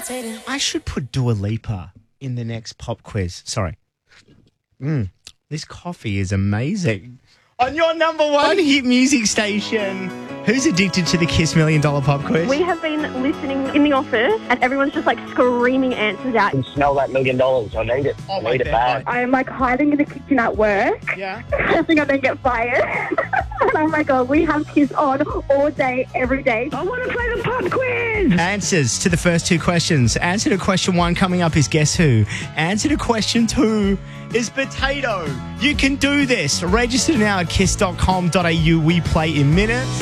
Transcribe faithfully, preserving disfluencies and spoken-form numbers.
levitating. I should put Dua Lipa in the next pop quiz. Sorry. Mm, this coffee is amazing. On your number one hit music station, who's addicted to the Kiss Million Dollar Pop Quiz? We have been listening in the office and everyone's just like screaming answers out. I can smell that million dollars. I need it. Oh, I my need it God. bad. I'm like hiding in the kitchen at work. Yeah. I think I don't get fired. And oh my God, we have Kiss on all day, every day. I want to play the pop quiz. Answers to the first two questions. Answer to question one coming up is Guess Who. Answer to question two is Potato. You can do this. Register now at kiss dot com dot a u. We play in minutes.